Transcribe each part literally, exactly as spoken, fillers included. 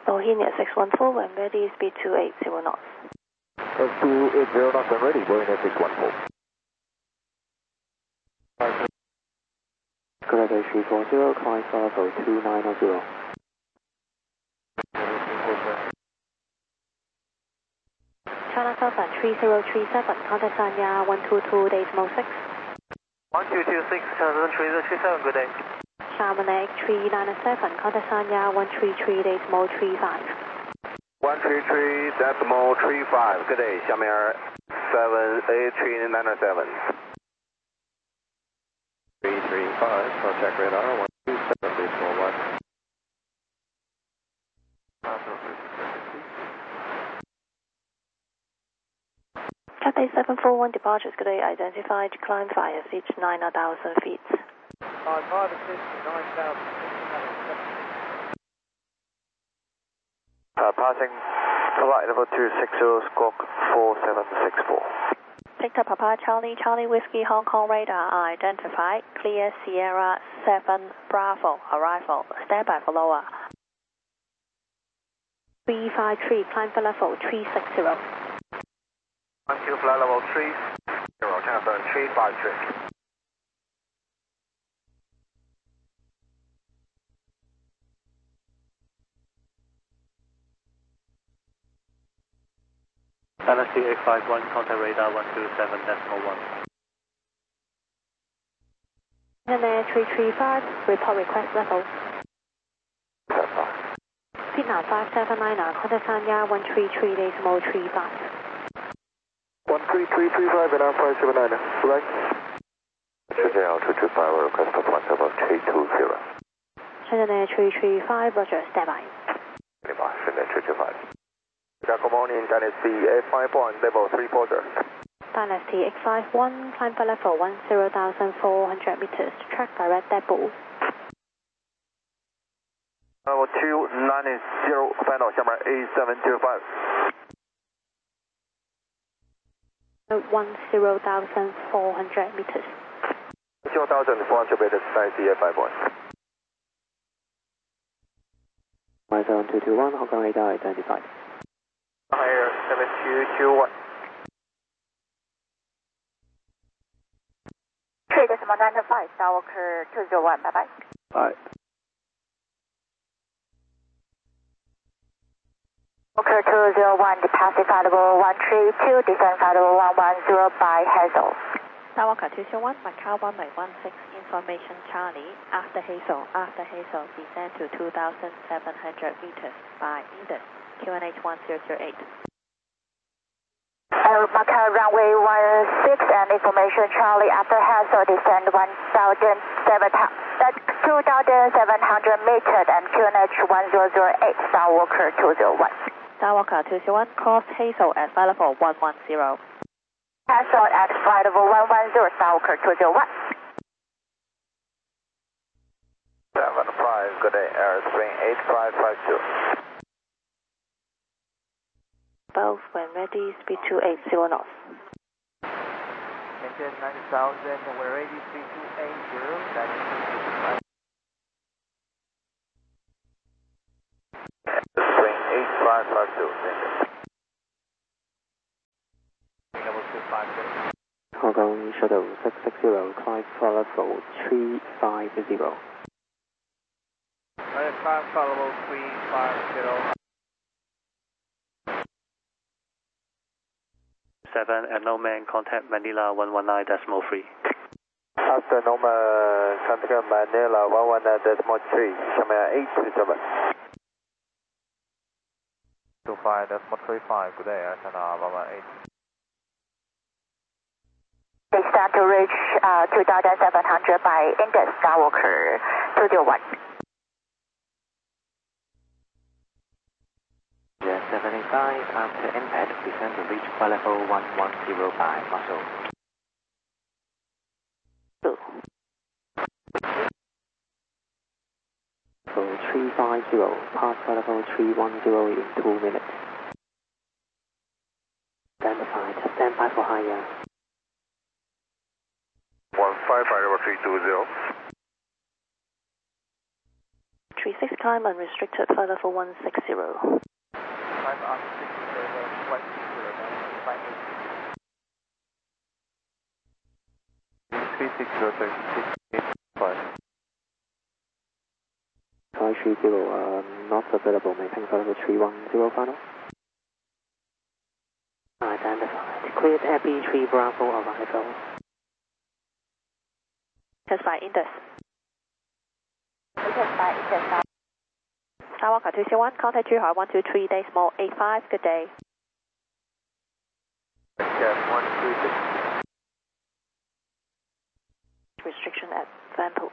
Bohemia six one four, when ready, speed two eight zero knots. two eight zero knots when ready, Bohemia six one four. Correct, three four zero, climb for level two nine zero. China Southern three zero three seven, contact Sanya one two two decimal six. one two two six, China Southern three zero three seven, good day. Chamonix three nine seven, contact Sanya one three three decimal three five. one three three decimal three five, good day, 下面seven eight three nine seven. three three five, contact radar one two seven decimal one. Cathay seven four one departures, good day, identified, climb via pitch nine thousand feet. Five five six nine thousand. Uh, passing flight level two six zero, squawk four seven six four. Victor Papa Charlie, Charlie Whiskey Hong Kong radar identified, clear Sierra seven Bravo, arrival, stand by for lower. three five three, climb for level three six zero. one two flight level three zero, China Southern three five three. L S T eight five one, contact radar one two seven decimal one. Air three three five, report request level. Vietnam five seven nine, contact Sanya one three three decimal three five. one three three three five, Vietnam five seven nine, select. Shenzhen two two five, request for flight level three two zero. Shenzhen Air three three five, roger, standby. Shenzhen three two five. Good morning, Dynasty eight five one, level three quarter. Dynasty X five one, climb for level one zero thousand four hundred meters, track direct depot. Level two nine zero, final, 下面 A seven zero five. one zero thousand four hundred meters. one thousand four hundred meters, Dynasty eight five one. nine seven two two one, Hong Kong radar identified. Higher seven two two one. three decimal nine five, Skywalker two zero one, bye bye. Bye. Skywalker two zero one, departure flight level one three two, descent flight level one one zero by Hazel. Skywalker two zero one, Macau one by one six, information Charlie, after Hazel, after Hazel, descend to two thousand seven hundred meters by Indus, Q N H one zero zero eight. Uh, Macau runway one six and information Charlie, after Hazel, descend one thousand seven hundred meters and Q N H one zero zero eight, Skywalker two zero one. Skywalker two zero one, cross Hazel at flight level one one zero. Hazel at flight level one one zero, Skywalker two zero one. seven five, good day, Airspring eight five five two. Both when ready, speed two eight zero knots. Maintain nine thousand, we're ready, speed two eight zero, that is Airspring eight five five two, thank you. level two five zero. Hong Kong Shuttle six six zero, climb for level three five zero. Right, climb for level three five zero. seven and no man, contact Manila one one nine decimal three. After Norman, contact Manila one one nine decimal three, 下面 eight two seven. two five decimal three five, good day, China one one eight. Descend to reach uh, two thousand seven hundred by Indus, Skywalker two zero one. seven eight five, after impact, descend to reach flight level one one zero by Muscle. So three five zero, pass flight level three one zero in two minutes. Identified, stand by for higher. one five five level three two zero. three six climb unrestricted, flight level one six zero. Climb unrestricted, level one six zero, flight eight. three six zero, thirty-six, eight five. Flight three zero, uh, not available, maintain flight level three one zero final. Identified. Cleared Abbey three Bravo arrival. Test by Indus. Test by Indus. Skywalker two zero one, contact Zhuhai one two three decimal eight five, good day. Cat one three six. Restriction at Vanpool.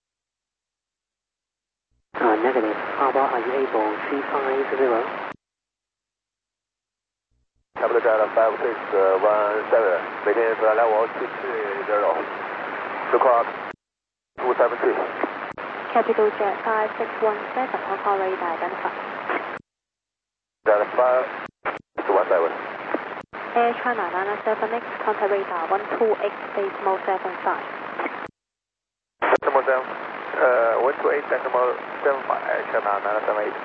Uh, negative. Harbour, are you able? three five zero. Capital Delta five six one seven, maintain flight level two three zero. two o'clock, two seven three. Capital Jet five six one seven, Hong Kong radar identified. Delta five six one seven. Air China nine seven X, contact radar one two eight decimal seven five. Decimal seven, uh, one two eight decimal seven five, Air China nine seven eight.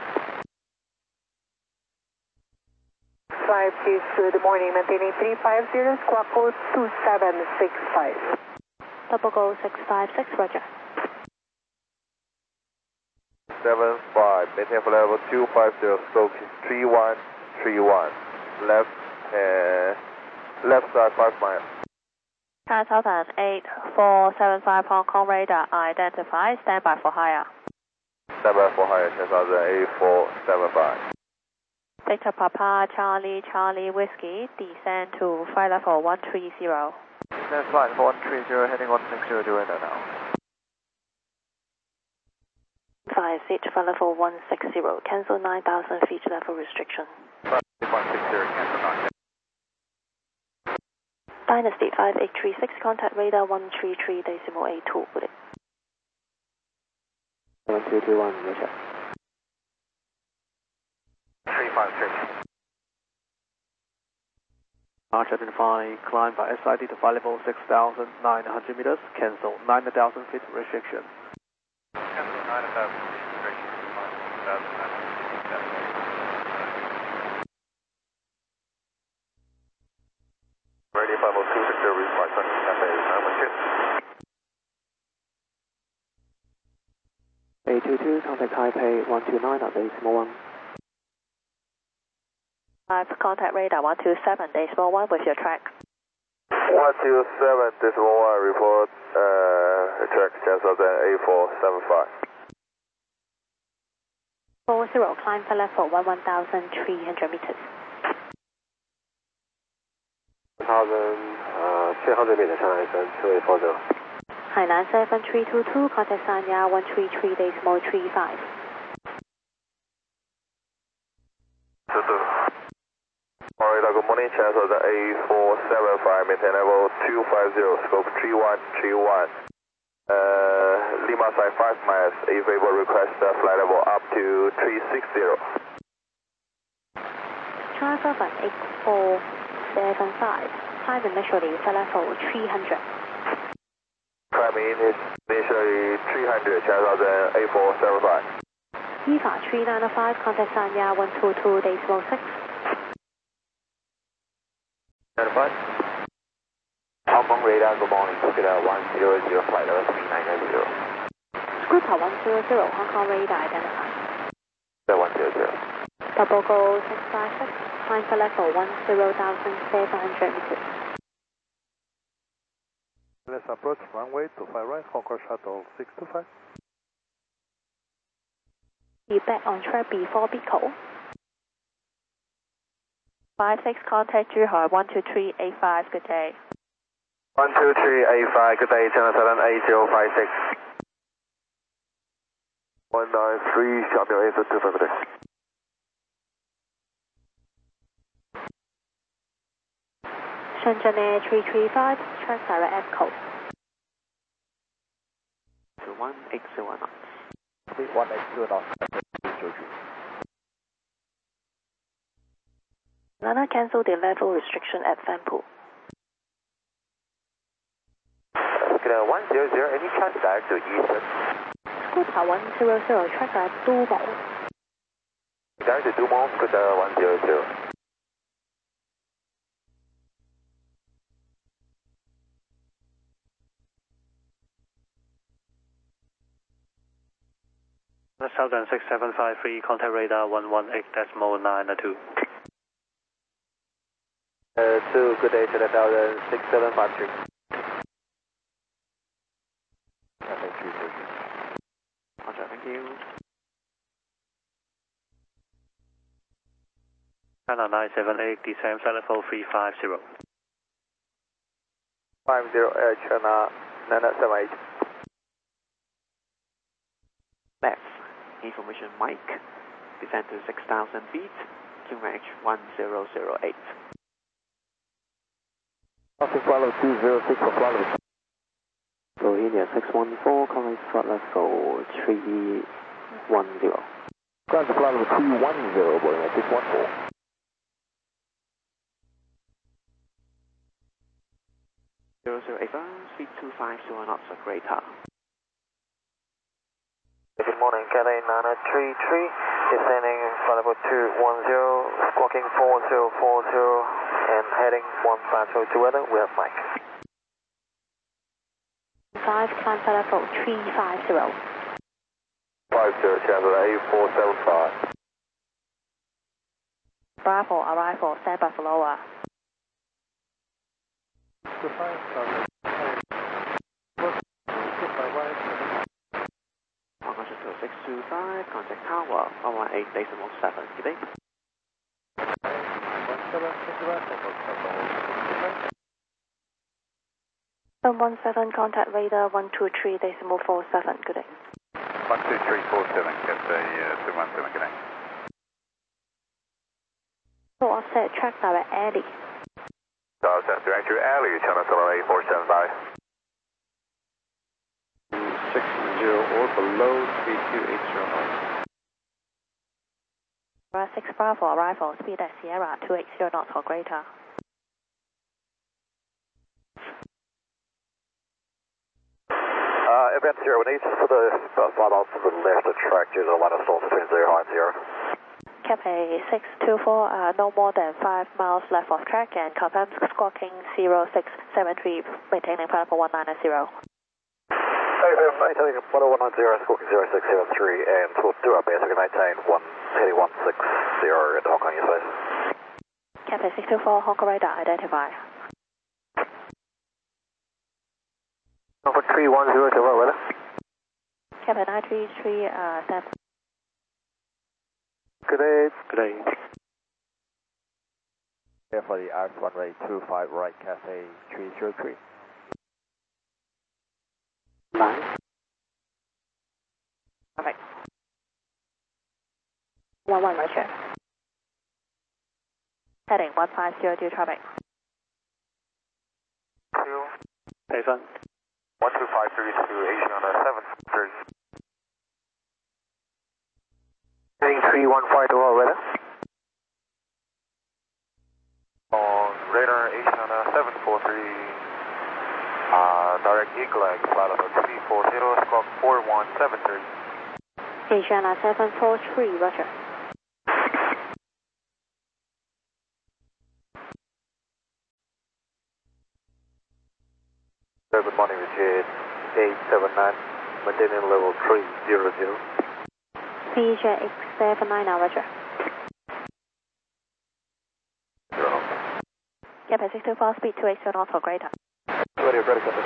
five six, good morning, maintaining three five zero, squawk code two seven six five. Double go six five six, roger. seven five, maintain flight level two five zero, stroke three one three one, left, uh, left side five miles. Sky Southern eight four seven five, Hong Kong radar identified, standby for higher. Standby for higher, ten thousand eight four seven five. Victor Papa Charlie Charlie Whiskey, descend to flight level one three zero. Descend flight level one three zero, heading one six zero, doing that now. Five seat, flight level one six zero, cancel nine thousand feet level restriction. one six zero, cancel nine. Dynasty five eight three six, contact radar one three three decimal eight two, good day. one two two one, roger. three five six. March identify, climb by S I D to flight level six thousand nine hundred meters, cancel nine thousand feet restriction. Cancel nine thousand feet restriction, one thousand nine hundred feet. Ready five oh two, secure report, Cafe, number two. A two two, contact Taipei one two nine at decimal one. five, contact radar one two seven decimal one with your track. one two seven decimal one, report, uh, track ten thousand eight four seven five. four zero, climb for level one one thousand three hundred meters. one thousand three hundred meters, China Eastern two eight four zero. Hainan seven three two two, contact Sanya one three three decimal three five. Alright, good morning, China Southern eight four seven five, maintain level two five zero, scope three one three one. Uh, Lima side five miles, if able request uh, flight level up to three six zero. China Southern eight four seven five, climb initially flight level three hundred. Climbing is initially three hundred, China Southern eight four seven five. Eva three nine five, contact Sanya one two two decimal six. Identified. Hong Kong radar, good morning, Scooter one zero zero, flight level three nine zero. Scooter one zero zero, Hong Kong radar identified. one zero zero. Double go six five six, climb for level one zero thousand seven hundred meters. Let's approach runway two five right, Hong Kong shuttle six two five. Be back on track before Pico. five six, contact Zhuhai one two three eight five, good day. one two three eight five, good day, China Southern eight zero five six. one nine three, Xiaomi eight two five, good day. Shenzhen Air three three five, track direct echo. two one eight zero one. one eight zero knots. Nana cancel the level restriction at Vanpool. Okay, one zero zero, any chance direct to Eastern? Scoota one zero zero, track at Dumo. Down to Dumo, Scoota one zero zero. Southern six seven five three, contact radar one one eight decimal nine two. Uh, two, good day to the Southern six seven five three. Roger, thank you. China nine seven eight, descend flight level three five zero. five zero, uh, China nine seven eight. Left, information Mike, descend to six thousand feet, Q M H one zero zero eight. Crossing flight level two zero six for flight level. Go India six one four, calling flight level three one zero. Ground to flight level three one zero, Boeing six one four. zero zero eight, speed two five zero knots of radar. Good morning, Cathay nine three three, descending flight level two one zero, squawking four zero four zero, and heading one five zero to weather, we have Mike. five, climb flight level three five zero. five zero, channel A four seven five. Bravo, arrival, stand by for lower. Define target. Contact to six two five, contact tower one one eight decimal seven, good day. one one seven, contact radar one two three decimal four seven, good day. one two three four seven, Cathay uh, two one seven, good day. So offset, track direct alley. South Center Director Alley, channel seven A four seven five. six zero or below, speed two eight zero nine. six Bravo, arrival, speed at Sierra two eight zero knots or greater. Uh, event zero one eight, for the uh, flight off to the left of track due to a line of stalls between zero and zero. Cathay six two four, uh, no more than five miles left of track and confirm squawking zero six seven three, maintaining flight level one nine zero. Hey, maintaining flight level one nine zero, squawking zero six seven three, and we'll do our best. We can maintain one, heading one six zero at Hong Kong airspace. Cathay six two four, Hong Kong radar, identify. Number three one zero to what weather? Cathay nine three three, uh, stand. Good day. Good day. Here for the R S one way two five right, Cathay three zero three. Line. Perfect. one one, Roger. Heading one five zero due traffic. Two. Payphone. one two five three to Asian on seven three. Heading three one five to what weather? On radar Asian on seven four three, uh, direct eagle egg, flight level three four zero, squawk four one seven three. Asiana seven four three, Roger. Good morning, Richard eight seven nine, maintaining level three zero zero. V J X seven nine now, Roger. Cathay six two four, speed two eight zero knots or greater. Radio credit card.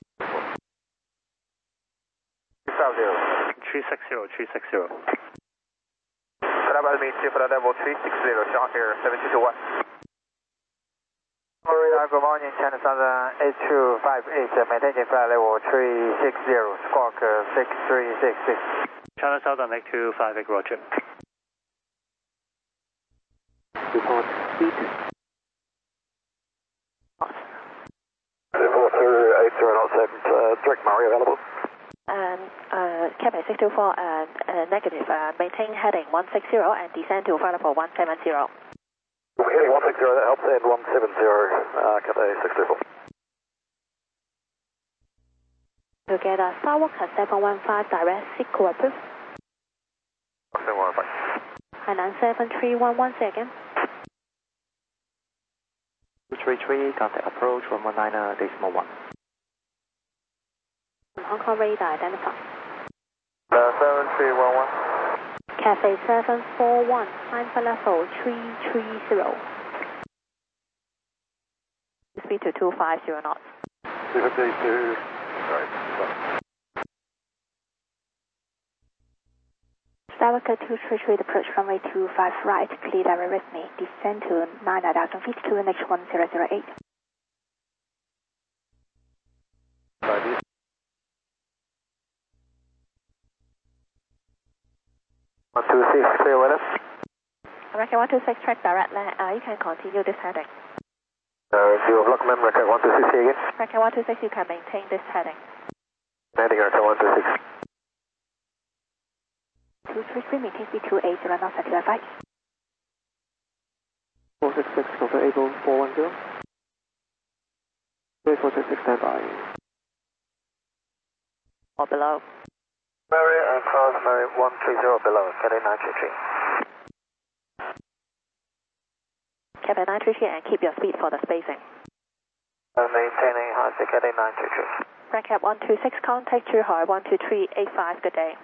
South zero. three six zero, three six zero. Could I have me for the level three six zero, Sean here, seven two two one. Radar, good morning, China Southern eight two five eight, maintaining flight level three six zero, squawk six three six six. China Southern eight two five eight, Roger. Report speed. four two eight zero knots, uh, direct Murray available. And uh, Cathay six two four, uh, uh, negative, uh, maintain heading one six zero and descend to flight level one seven zero. Heading one six zero, that helps, and one seven zero, uh, Cathay six two four. Together, Skywalker seven one five direct, sequel approved. seven one five. Hainan seven three one one, say again. two three three, contact approach one one nine decimal one. Hong Kong radar identified. Uh, seven three one one. Cafe seven four one, climb for level three three zero. Speed to two five zero knots. two fifty-two. Right. Stop. Skywalker two three three, approach runway two five right, clear direct with me. Descend to nine thousand feet to N H one zero zero eight. ninety. one two six, clear weather. American one two six, track direct land. Uh, you can continue this heading. Uh, zero blockman, record one two six here again. American one two six, you can maintain this heading. Landing record one two six. two three three, maintain speed two eight zero knots at your right. four six six, confirm able four one zero. four six six, stand by. Or below. Mary and cross Mary one three zero below, Cathay nine three three. Cathay nine three three and keep your speed for the spacing. Uh, maintaining high speed, Cathay nine three three. Recap one two six, contact Zhuhai one two three eight five, good day.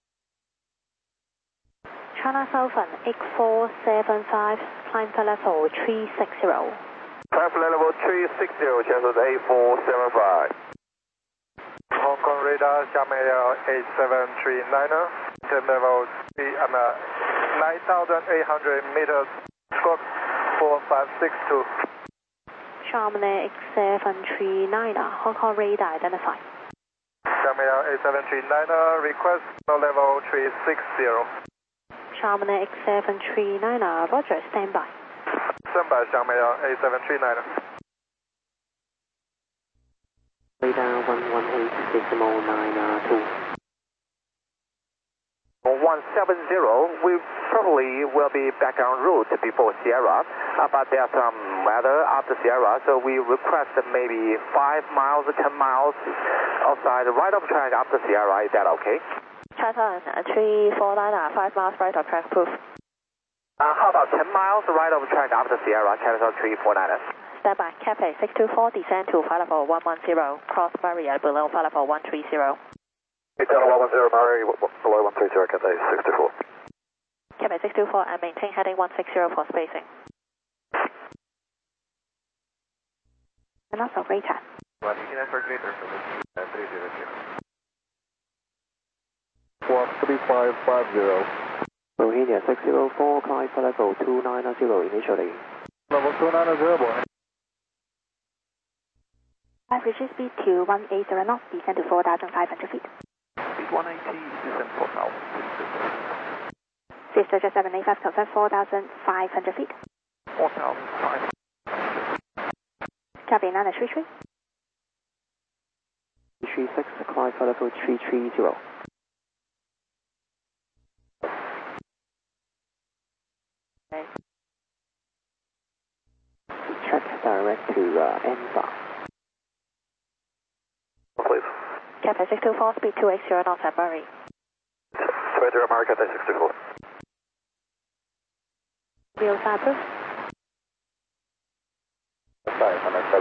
China Southern eight four seven five, climb for level three six zero. Climb for level three six zero, channel eight four seven five. Hong Kong radar, Xiamen eight seven three nine, turn level three, um, nine thousand eight hundred meters, squawk four five six two. Xiamen X seven three nine, Hong Kong radar identified. Xiamen eight seven three nine, request no level three six zero. Xiamen X seven three nine, Roger, stand by. Stand by, Xiamen eight seven three nine. Radar one one eight decimal nine two. one seven zero, we probably will be back en route before Sierra, uh, but there's some weather after Sierra, so we request maybe five miles, ten miles outside, right of track after Sierra. Is that okay? Chatham three four nine, five miles right of track proof. Uh, how about ten miles right of track after Sierra, Chatham three four nine? Stand by, Cathay six two four, descend to flight level one one zero, cross barrier below flight level one three zero. Channel one one zero, Murray, below one three zero, Cathay six two four. Cathay six two four and maintain heading one six zero for spacing. And also radar. one three five five zero. Bohemia six zero four, climb for level two nine zero initially. Level two nine zero, Bohemia. Average speed to one eight zero knots, descend to four thousand five hundred feet. Speed one eighty, descend four thousand. Sister just seven eight five, confirm four thousand five hundred feet. four thousand five. Copy nine three three. three six, climb for level three three zero. Okay. Check direct to uh, Enfa. Please. Cathay six two four, speed two eight zero knots at Murray. two eight zero, Murray, Cathay six two four. Wheel side proof. Sorry,